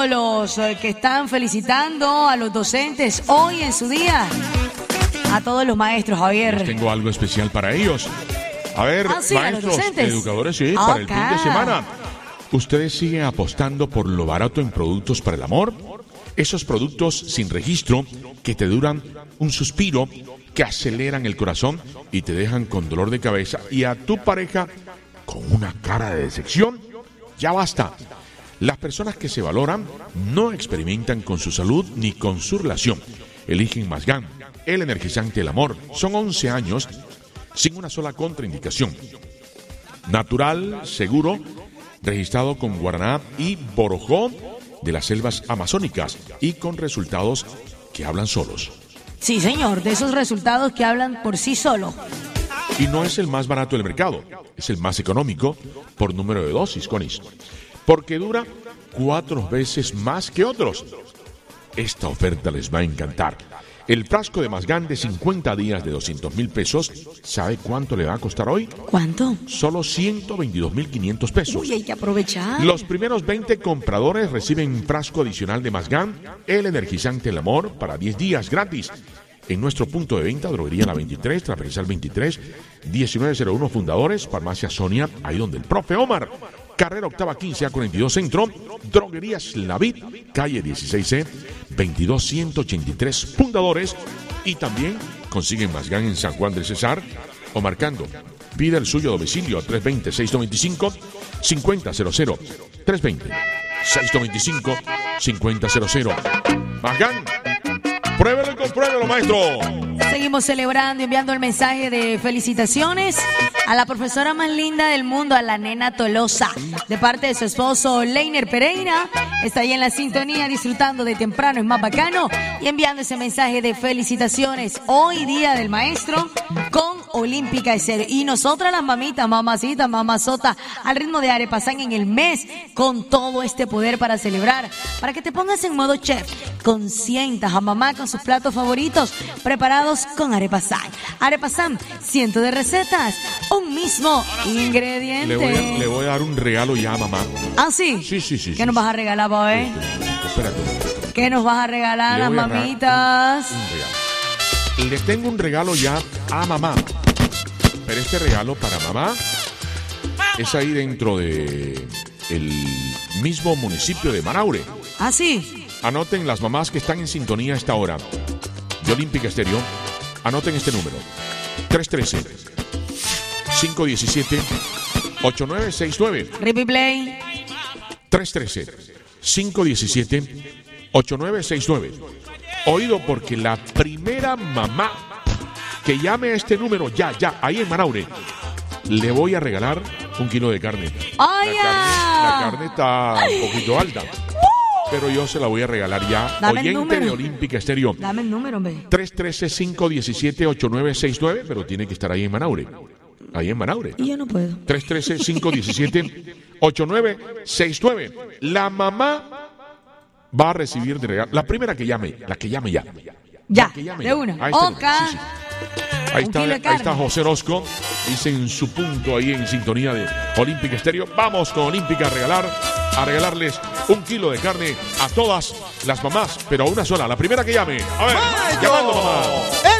todos los que están felicitando, a los docentes hoy en su día. A todos los maestros, Javier. Tengo algo especial para ellos. A ver, sí, maestros, educadores, sí, para el fin de semana. ¿Ustedes siguen apostando por lo barato en productos para el amor? Esos productos sin registro que te duran un suspiro, que aceleran el corazón y te dejan con dolor de cabeza y a tu pareja con una cara de decepción. Ya basta. Las personas que se valoran no experimentan con su salud ni con su relación. Eligen Mazgán, el energizante del amor. Son 11 años sin una sola contraindicación. Natural, seguro, registrado con guaraná y borojó de las selvas amazónicas y con resultados que hablan solos. Sí, señor, de esos resultados que hablan por sí solos. Y no es el más barato del mercado, es el más económico por número de dosis, Conis, porque dura 4 veces más que otros. Esta oferta les va a encantar. El frasco de Mazgán de 50 días de 200,000 pesos, ¿sabe cuánto le va a costar hoy? ¿Cuánto? Solo 122,500 pesos. Uy, hay que aprovechar. Los primeros 20 compradores reciben un frasco adicional de Mazgán, el energizante del amor, para 10 días gratis. En nuestro punto de venta, Droguería La 23, Transversal 23, 1901 Fundadores, Farmacia Sonia, ahí donde el profe Omar. Carrera Octava 15 A42 Centro, Droguerías La Vid, calle 16C, 22183 Fundadores. Y también consiguen Mazgán en San Juan del Cesar o marcando. Pide el suyo a domicilio a 320-695-5000. 320-695-5000. Mazgán. Pruébelo y compruébelo, maestro. Seguimos celebrando, enviando el mensaje de felicitaciones a la profesora más linda del mundo, a la nena Tolosa, de parte de su esposo Leiner Pereira. Está ahí en la sintonía, disfrutando de temprano, es más bacano, y enviando ese mensaje de felicitaciones. Hoy, Día del Maestro, con Olímpica Estéreo. Y nosotras las mamitas, mamacitas, mamazota, al ritmo de Arepasán en el mes, con todo este poder para celebrar, para que te pongas en modo chef, consientas a mamá con sus platos favoritos, preparados con Arepasán. Arepasán, cientos de recetas, un mismo ingrediente. Le voy a dar un regalo ya a mamá. ¿Ah, sí? Sí. ¿Qué nos vas a regalar, Boy? Espérate. ¿Qué nos vas a regalar a las mamitas? Le tengo un regalo ya a mamá. Pero este regalo para mamá es ahí dentro de el mismo municipio de Manaure. ¿Ah, sí? Anoten las mamás que están en sintonía a esta hora de Olímpica Estéreo. Anoten este número: 313-517-8969. Replay. 313-517-8969. Oído, porque la primera mamá que llame a este número ya, ahí en Manaure, le voy a regalar 1 kilo de carne. La carne está un poquito alta, pero yo se la voy a regalar ya. Dame oyente de Olímpica Estéreo. Dame el número, hombre. 313-517-8969, pero tiene que estar ahí en Manaure. Ahí en Manaure. Y yo no puedo. 313-517-8969. La mamá va a recibir de regalo. La primera que llame, la que llame ya. Ya, que llame de ya. una. Sí. Ahí está José Orozco, dice en su punto ahí en sintonía de Olímpica Estéreo. Vamos con Olímpica a regalarles 1 kilo de carne a todas las mamás, pero a una sola, la primera que llame. A ver, llamando, mamá.